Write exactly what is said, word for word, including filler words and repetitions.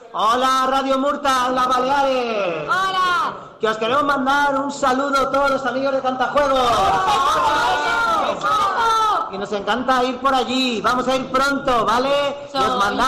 Hola, Radio Murta, hola, Baleares. ¡Hola! Que os queremos mandar un saludo a todos los amigos de Cantajuegos. ¡Hola! Y nos encanta ir por allí. Vamos a ir pronto, ¿vale? Y os mandamos